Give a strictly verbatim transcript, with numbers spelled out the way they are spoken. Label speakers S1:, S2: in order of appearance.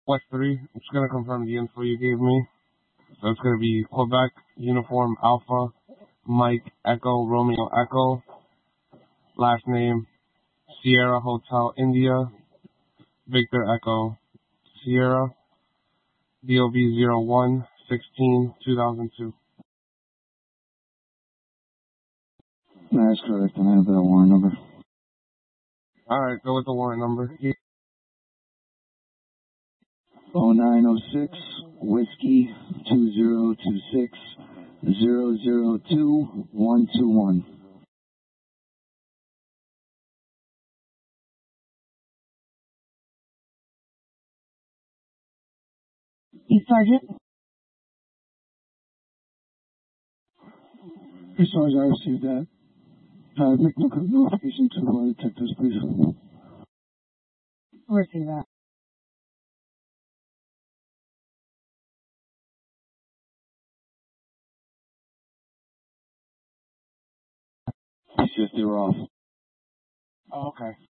S1: West three. I'm just going to confirm the info you gave me. So it's going to be Quebec, Uniform, Alpha, Mike, Echo, Romeo, Echo. Last name, Sierra Hotel, India, Victor, Echo, Sierra, D O B zero one sixteen two thousand two.
S2: That's correct, and I have that warrant number.
S1: Alright, go with the warrant number.
S2: oh nine oh six, Whiskey, two zero two six, zero zero two one two one.
S3: Hey, Sergeant.
S2: As far as I received that, uh, make no notification to uh, detectives, please.
S3: Receive that.
S2: It's just they were off.
S1: Oh, okay.